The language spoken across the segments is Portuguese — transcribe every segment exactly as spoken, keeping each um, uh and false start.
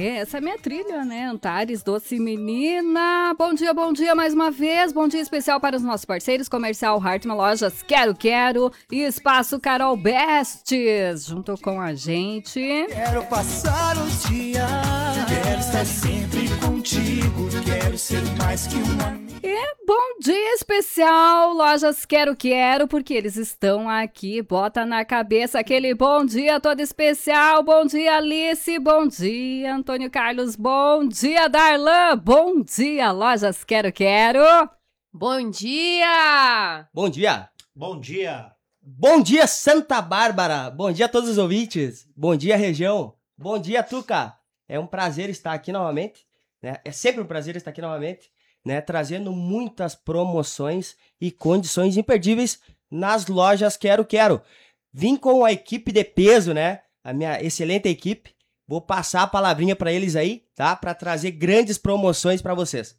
É, essa é a minha trilha, né? Antares Doce Menina. Bom dia, bom dia mais uma vez. Bom dia especial para os nossos parceiros, Comercial Hartmann, Lojas Quero Quero e Espaço Carol Bestes, junto com a gente. Quero passar os dias, quero estar sempre contigo, quero ser mais que um amigo. E bom dia especial, Lojas Quero Quero, porque eles estão aqui. Bota na cabeça aquele bom dia todo especial. Bom dia, Alice. Bom dia, Antônio Carlos. Bom dia, Darlan. Bom dia, Lojas Quero Quero. Bom dia! Bom dia! Bom dia! Bom dia, Santa Bárbara! Bom dia a todos os ouvintes! Bom dia, região! Bom dia, Tuca! É um prazer estar aqui novamente, né? É sempre um prazer estar aqui novamente, né? Trazendo muitas promoções e condições imperdíveis nas lojas Quero Quero. Vim com a equipe de peso, né? A minha excelente equipe. Vou passar a palavrinha para eles aí, tá? Para trazer grandes promoções para vocês.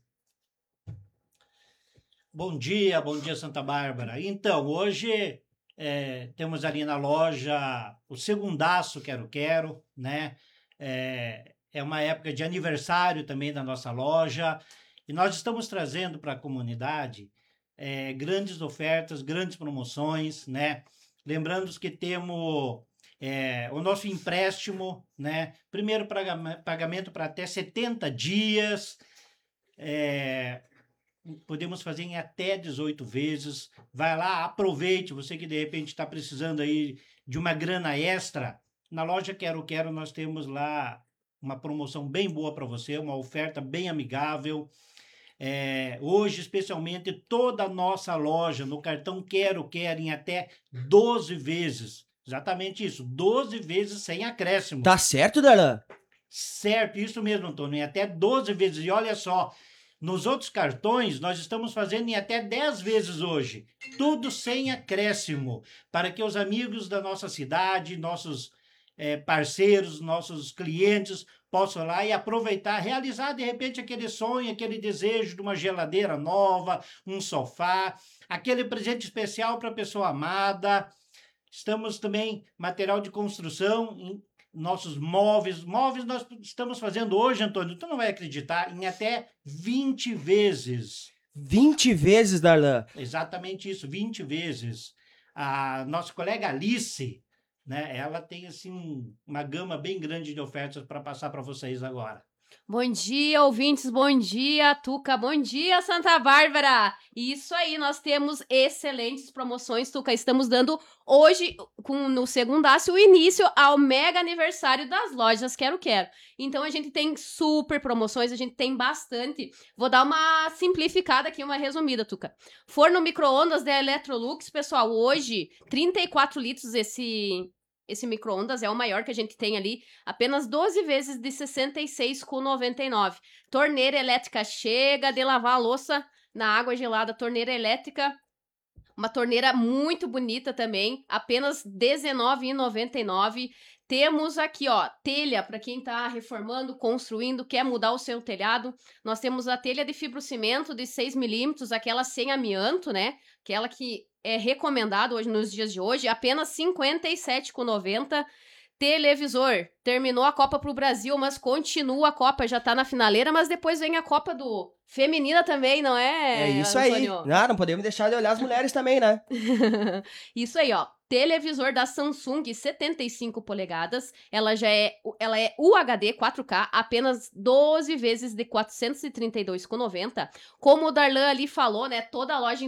Bom dia, bom dia, Santa Bárbara. Então, hoje é, temos ali na loja o Segundaço Quero Quero, né? É, é uma época de aniversário também da nossa loja e nós estamos trazendo para a comunidade é, grandes ofertas, grandes promoções, né? Lembrando que temos é, o nosso empréstimo, né? Primeiro pagamento para até setenta dias, é, podemos fazer em até dezoito vezes. Vai lá, aproveite, você que de repente está precisando aí de uma grana extra. Na loja Quero Quero nós temos lá uma promoção bem boa para você, uma oferta bem amigável. É, hoje, especialmente, toda a nossa loja no cartão Quero Quero em até doze vezes. Exatamente isso, doze vezes sem acréscimo. Tá certo, Darlan? Certo, isso mesmo, Antônio, em até doze vezes. E olha só, nos outros cartões, nós estamos fazendo em até dez vezes hoje. Tudo sem acréscimo, para que os amigos da nossa cidade, nossos é, parceiros, nossos clientes, possam ir lá e aproveitar, realizar, de repente, aquele sonho, aquele desejo de uma geladeira nova, um sofá, aquele presente especial para a pessoa amada. Estamos também, material de construção, em nossos móveis. Móveis nós estamos fazendo hoje, Antônio, tu não vai acreditar, em até vinte vezes. vinte vezes, Darlan? Exatamente isso, vinte vezes. A nossa colega Alice, né, ela tem assim uma gama bem grande de ofertas para passar para vocês agora. Bom dia, ouvintes, bom dia, Tuca, bom dia, Santa Bárbara! Isso aí, nós temos excelentes promoções, Tuca, estamos dando hoje, com, no Segundaço, o início ao mega aniversário das lojas Quero Quero. Então, a gente tem super promoções, a gente tem bastante. Vou dar uma simplificada aqui, uma resumida, Tuca. Forno micro-ondas da Electrolux, pessoal, hoje, trinta e quatro litros esse... Esse micro-ondas é o maior que a gente tem ali, apenas doze vezes de sessenta e seis reais e noventa e nove centavos. Torneira elétrica chega de lavar a louça na água gelada, torneira elétrica, uma torneira muito bonita também, apenas dezenove reais e noventa e nove centavos. Temos aqui, ó, telha para quem tá reformando, construindo, quer mudar o seu telhado. Nós temos a telha de fibrocimento de seis milímetros, aquela sem amianto, né? Aquela que é recomendado hoje nos dias de hoje, apenas cinquenta e sete reais e noventa centavos. Televisor, terminou a Copa pro Brasil, mas continua a Copa, já tá na finaleira, mas depois vem a Copa do feminina também, não é? É isso Antônio? aí. Não, não podemos deixar de olhar as mulheres também, né? Isso aí, ó. Televisor da Samsung, setenta e cinco polegadas, ela já é, ela é U H D quatro K, apenas doze vezes de quatrocentos e trinta e dois reais e noventa centavos. Como o Darlan ali falou, né, toda a loja